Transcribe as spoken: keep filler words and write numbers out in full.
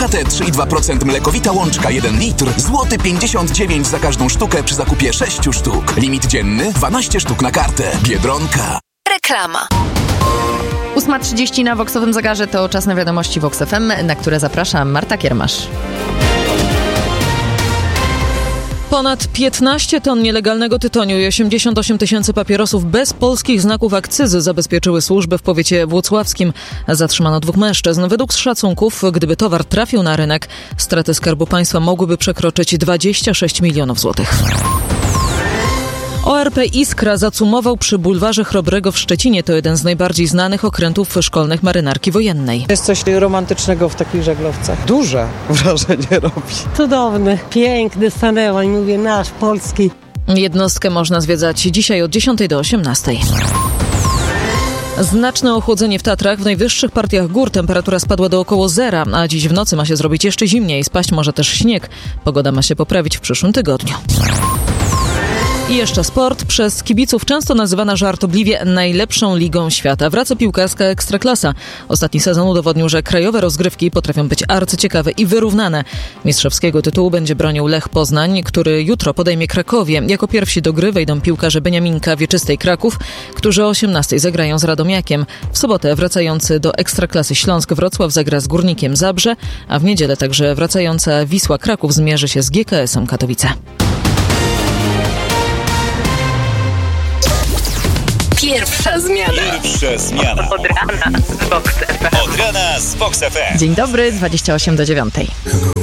T trzy i dwa procent mlekowita łączka jeden litr, złoty pięćdziesiąt dziewięć za każdą sztukę przy zakupie sześciu sztuk. Limit dzienny dwanaście sztuk na kartę. Biedronka. Reklama. ósma trzydzieści na Voxowym Zegarze to czas na wiadomości Vox F M, na które zapraszam Marta Kiermasz. Ponad piętnaście ton nielegalnego tytoniu i osiemdziesiąt osiem tysięcy papierosów bez polskich znaków akcyzy zabezpieczyły służby w powiecie włocławskim. Zatrzymano dwóch mężczyzn. Według szacunków, gdyby towar trafił na rynek, straty Skarbu Państwa mogłyby przekroczyć dwadzieścia sześć milionów złotych. O R P Iskra zacumował przy bulwarze Chrobrego w Szczecinie. To jeden z najbardziej znanych okrętów szkolnych marynarki wojennej. Jest coś romantycznego w takich żaglowcach. Duże wrażenie robi. Cudowny, piękny, stanęła i mówię, nasz, polski. Jednostkę można zwiedzać dzisiaj od dziesiątej do osiemnastej. Znaczne ochłodzenie w Tatrach. W najwyższych partiach gór temperatura spadła do około zera, a dziś w nocy ma się zrobić jeszcze zimniej. Spaść może też śnieg. Pogoda ma się poprawić w przyszłym tygodniu. I jeszcze sport. Przez kibiców często nazywana żartobliwie najlepszą ligą świata. Wraca piłkarska Ekstraklasa. Ostatni sezon udowodnił, że krajowe rozgrywki potrafią być arcyciekawe i wyrównane. Mistrzowskiego tytułu będzie bronił Lech Poznań, który jutro podejmie Krakowie. Jako pierwsi do gry wejdą piłkarze Beniaminka Wieczystej Kraków, którzy o osiemnastej zagrają z Radomiakiem. W sobotę wracający do Ekstraklasy Śląsk Wrocław zagra z Górnikiem Zabrze, a w niedzielę także wracająca Wisła Kraków zmierzy się z G K S-em Katowice. Pierwsza zmiana. Pierwsza zmiana. Od rana z Vox F M. Od rana z Vox F M. Dzień dobry, dwadzieścia osiem do dziewiątej.